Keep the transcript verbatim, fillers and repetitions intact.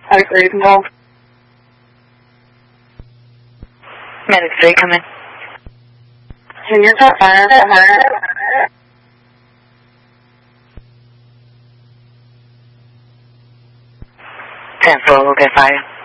Medic three involved. Medic three, come in. Can you cut fire? ten four, we'll get fire.